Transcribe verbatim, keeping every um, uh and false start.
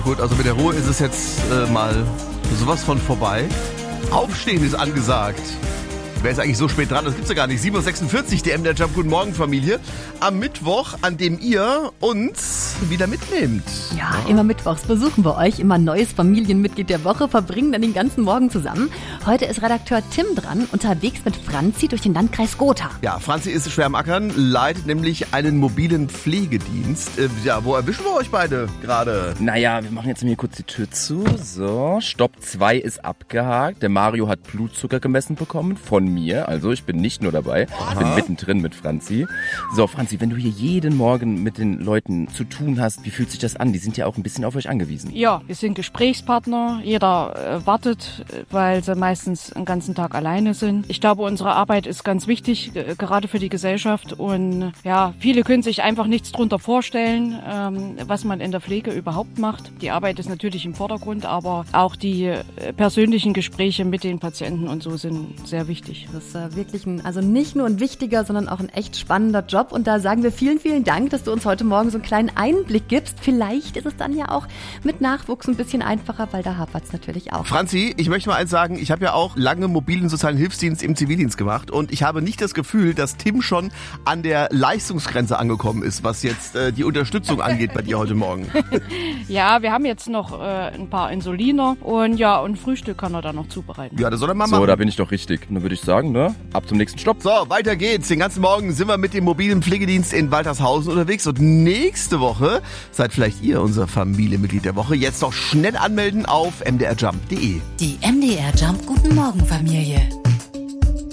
Frankfurt. Also mit der Ruhe ist es jetzt äh, mal sowas von vorbei. Aufstehen ist angesagt. Wer ist eigentlich so spät dran? Das gibt's ja gar nicht. sieben Uhr sechsundvierzig, der M D R Jump. Guten Morgen, Familie. Am Mittwoch, an dem ihr uns wieder mitnehmt. Ja, ja, immer mittwochs besuchen wir euch. Immer neues Familienmitglied der Woche, verbringen dann den ganzen Morgen zusammen. Heute ist Redakteur Tim dran, unterwegs mit Franzi durch den Landkreis Gotha. Ja, Franzi ist schwer am Ackern, leitet nämlich einen mobilen Pflegedienst. Äh, ja, wo erwischen wir euch beide gerade? Naja, wir machen jetzt mir kurz die Tür zu. So, Stopp zwei ist abgehakt. Der Mario hat Blutzucker gemessen bekommen von mir, also ich bin nicht nur dabei, ich bin mittendrin mit Franzi. So, Franzi, wenn du hier jeden Morgen mit den Leuten zu tun hast, wie fühlt sich das an? Die sind ja auch ein bisschen auf euch angewiesen. Ja, wir sind Gesprächspartner, jeder äh, wartet, weil sie meistens den ganzen Tag alleine sind. Ich glaube, unsere Arbeit ist ganz wichtig, g- gerade für die Gesellschaft, und ja, viele können sich einfach nichts drunter vorstellen, ähm, was man in der Pflege überhaupt macht. Die Arbeit ist natürlich im Vordergrund, aber auch die äh, persönlichen Gespräche mit den Patienten und so sind sehr wichtig. Das ist äh, wirklich ein, also nicht nur ein wichtiger, sondern auch ein echt spannender Job. Und da sagen wir vielen, vielen Dank, dass du uns heute Morgen so einen kleinen Einblick gibst. Vielleicht ist es dann ja auch mit Nachwuchs ein bisschen einfacher, weil da hapert es natürlich auch. Franzi, ich möchte mal eins sagen, ich habe ja auch lange mobilen sozialen Hilfsdienst im Zivildienst gemacht und ich habe nicht das Gefühl, dass Tim schon an der Leistungsgrenze angekommen ist, was jetzt äh, die Unterstützung angeht bei dir heute Morgen. Ja, wir haben jetzt noch äh, ein paar Insuliner und ja, und Frühstück kann er dann noch zubereiten. Ja, das soll er mal machen. So, da bin ich doch richtig. Dann würde ich sagen, ne? Ab zum nächsten Stopp. So, weiter geht's. Den ganzen Morgen sind wir mit dem mobilen Pflegedienst in Waltershausen unterwegs und nächste Woche seid vielleicht ihr unser Familienmitglied der Woche. Jetzt noch schnell anmelden auf m d r jump punkt d e. Die M D R Jump Guten Morgen Familie.